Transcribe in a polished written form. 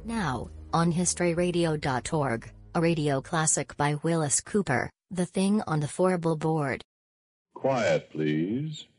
Now, on historyradio.org, a radio classic by Willis Cooper, The Thing on the Four-Billboard. Quiet, please.